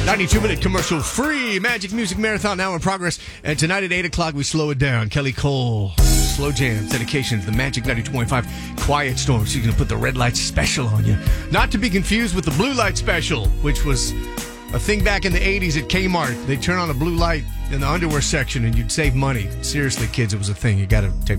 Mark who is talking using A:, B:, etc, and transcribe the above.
A: 92-minute commercial-free Magic Music Marathon now in progress. And tonight at 8 o'clock, we slow it down. Kelly Cole, Slow Jams, dedication to the Magic 92.5 Quiet Storm. She's going to put the red light special on you. Not to be confused with the blue light special, which was a thing back in the 80s at Kmart. They'd turn on a blue light in the underwear section and you'd save money. Seriously, kids, it was a thing. You got to take